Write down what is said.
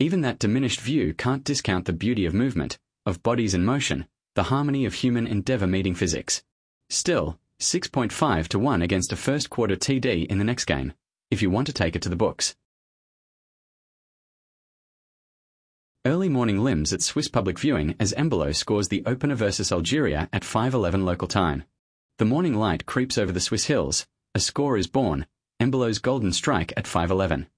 Even that diminished view can't discount the beauty of movement, of bodies in motion, the harmony of human endeavour meeting physics. Still, 6.5 to 1 against a first quarter TD in the next game, if you want to take it to the books. Early morning limbs at Swiss Public Viewing as Embolo scores the opener versus Algeria at 5:11 local time. The morning light creeps over the Swiss hills, a score is born, Embolo's golden strike at 5:11.